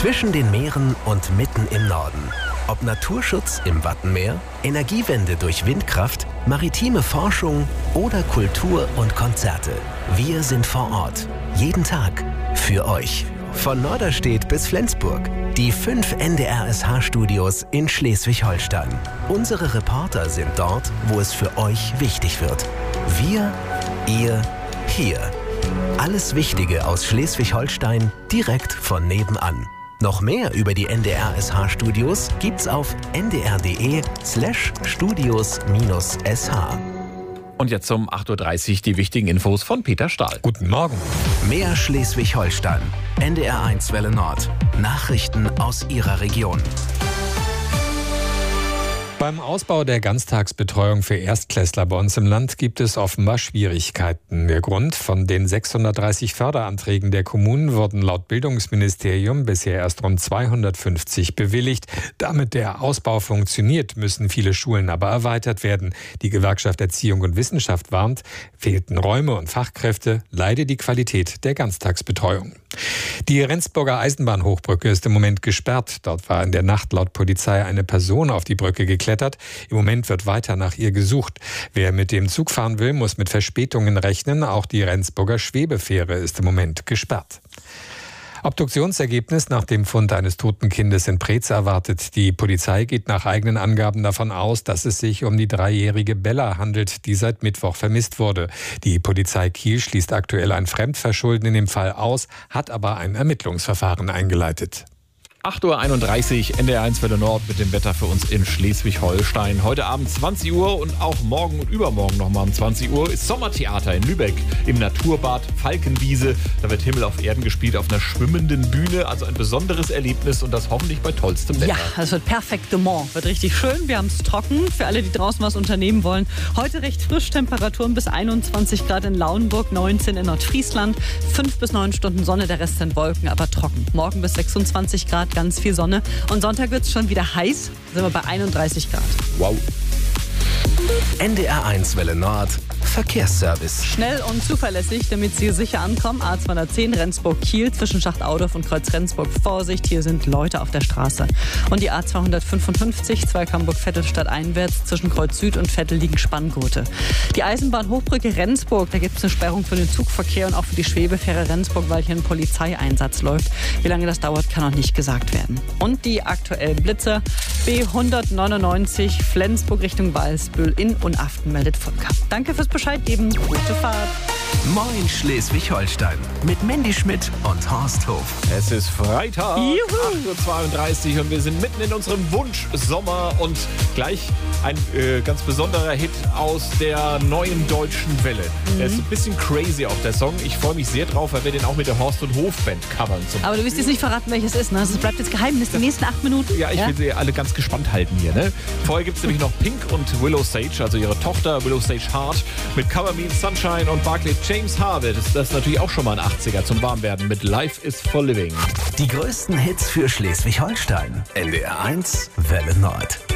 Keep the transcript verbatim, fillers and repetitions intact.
Zwischen den Meeren und mitten im Norden. Ob Naturschutz im Wattenmeer, Energiewende durch Windkraft, maritime Forschung oder Kultur und Konzerte. Wir sind vor Ort. Jeden Tag. Für euch. Von Norderstedt bis Flensburg. Die fünf N D R S H-Studios in Schleswig-Holstein. Unsere Reporter sind dort, wo es für euch wichtig wird. Wir, ihr, hier. Alles Wichtige aus Schleswig-Holstein direkt von nebenan. Noch mehr über die N D R S H-Studios gibt's auf ndr.de slash studios minus sh. Und jetzt um acht Uhr dreißig die wichtigen Infos von Peter Stahl. Guten Morgen. Mehr Schleswig-Holstein. N D R eins Welle Nord. Nachrichten aus Ihrer Region. Beim Ausbau der Ganztagsbetreuung für Erstklässler bei uns im Land gibt es offenbar Schwierigkeiten. Der Grund: von den sechshundertdreißig Förderanträgen der Kommunen wurden laut Bildungsministerium bisher erst rund zweihundertfünfzig bewilligt. Damit der Ausbau funktioniert, müssen viele Schulen aber erweitert werden. Die Gewerkschaft Erziehung und Wissenschaft warnt, fehlten Räume und Fachkräfte, leide die Qualität der Ganztagsbetreuung. Die Rendsburger Eisenbahnhochbrücke ist im Moment gesperrt. Dort war in der Nacht laut Polizei eine Person auf die Brücke geklettert. Im Moment wird weiter nach ihr gesucht. Wer mit dem Zug fahren will, muss mit Verspätungen rechnen. Auch die Rendsburger Schwebefähre ist im Moment gesperrt. Obduktionsergebnis nach dem Fund eines toten Kindes in Preetz erwartet. Die Polizei geht nach eigenen Angaben davon aus, dass es sich um die dreijährige Bella handelt, die seit Mittwoch vermisst wurde. Die Polizei Kiel schließt aktuell ein Fremdverschulden in dem Fall aus, hat aber ein Ermittlungsverfahren eingeleitet. acht Uhr einunddreißig, N D R eins Welle Nord mit dem Wetter für uns in Schleswig-Holstein. Heute Abend zwanzig Uhr und auch morgen und übermorgen nochmal um zwanzig Uhr ist Sommertheater in Lübeck im Naturbad Falkenwiese. Da wird Himmel auf Erden gespielt auf einer schwimmenden Bühne. Also ein besonderes Erlebnis und das hoffentlich bei tollstem Wetter. Ja, es wird perfektement. Wird richtig schön. Wir haben es trocken. Für alle, die draußen was unternehmen wollen. Heute recht frisch. Temperaturen bis einundzwanzig Grad in Lauenburg, neunzehn in Nordfriesland. fünf bis neun Stunden Sonne, der Rest sind Wolken, aber trocken. Morgen bis sechsundzwanzig Grad. Ganz viel Sonne. Und Sonntag wird es schon wieder heiß. Sind wir bei einunddreißig Grad. Wow. N D R eins Welle Nord. Verkehrsservice. Schnell und zuverlässig, damit Sie sicher ankommen. A zweihundertzehn Rendsburg-Kiel zwischen Schacht-Audorf und Kreuz Rendsburg. Vorsicht, hier sind Leute auf der Straße. Und die A zweihundertfünfundfünfzig Zweikamburg-Vettel stadteinwärts zwischen Kreuz Süd und Vettel liegen Spanngurte. Die Eisenbahn-Hochbrücke Rendsburg, da gibt es eine Sperrung für den Zugverkehr und auch für die Schwebefähre Rendsburg, weil hier ein Polizeieinsatz läuft. Wie lange das dauert, kann noch nicht gesagt werden. Und die aktuellen Blitze. B hundertneunundneunzig Flensburg Richtung Walsbüll in Unaften meldet Funker. Danke fürs Bescheid geben. Gute Fahrt. Moin Schleswig-Holstein mit Mandy Schmidt und Horst Hof. Es ist Freitag, Juhu. acht Uhr zweiunddreißig und wir sind mitten in unserem Wunsch-Sommer und gleich ein äh, ganz besonderer Hit aus der neuen deutschen Welle. Mhm. Er ist ein bisschen crazy auch der Song. Ich freue mich sehr drauf, weil wir den auch mit der Horst und Hof Band covern. Zum Aber du wirst jetzt nicht verraten, welches ist, ne? Das bleibt jetzt Geheimnis die nächsten acht Minuten. Ja, ich ja? will sie alle ganz gespannt halten hier. Ne? Vorher gibt es nämlich noch Pink und Willow Sage, also ihre Tochter Willow Sage Hart mit Cover Me in Sunshine und Barclay James Harvey. Das, das ist natürlich auch schon mal ein achtziger zum Warmwerden mit Life is for Living. Die größten Hits für Schleswig-Holstein. N D R eins Welle Nord.